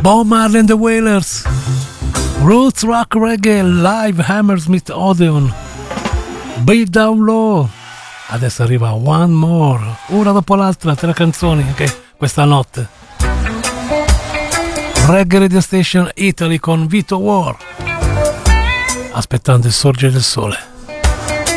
Bob Marley and the Wailers, Roots Rock Reggae Live Hammersmith Odeon, Beat Down Low. Adesso arriva One More, una dopo l'altra, 3 canzoni anche questa notte. Reggae Radio Station Italy con Vito War, aspettando il sorgere del sole.